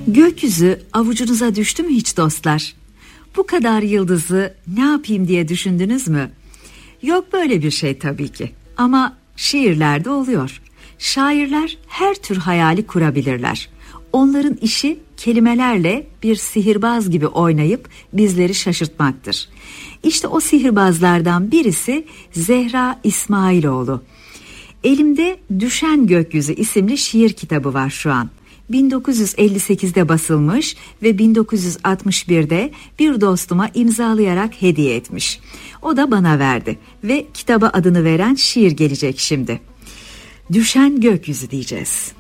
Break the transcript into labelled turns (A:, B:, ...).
A: Gökyüzü avucunuza düştü mü hiç dostlar? Bu kadar yıldızı ne yapayım diye düşündünüz mü? Yok böyle bir şey tabii ki. Ama şiirlerde oluyor. Şairler her tür hayali kurabilirler. Onların işi kelimelerle bir sihirbaz gibi oynayıp bizleri şaşırtmaktır. İşte o sihirbazlardan birisi Zehra İsmailoğlu. Elimde Düşen Gökyüzü isimli şiir kitabı var şu an. 1958'de basılmış ve 1961'de bir dostuma imzalayarak hediye etmiş. O da bana verdi ve kitaba adını veren şiir gelecek şimdi. Düşen Gökyüzü diyeceğiz.